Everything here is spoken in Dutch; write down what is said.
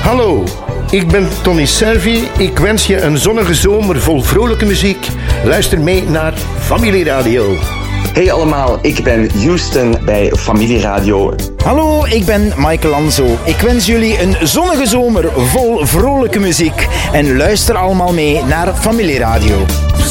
Hallo, ik ben Tony Servi. Ik wens je een zonnige zomer vol vrolijke muziek. Luister mee naar Familieradio. Hey allemaal, ik ben Houston bij Familieradio. Hallo, ik ben Michael Lanzo. Ik wens jullie een zonnige zomer vol vrolijke muziek. En luister allemaal mee naar Familieradio.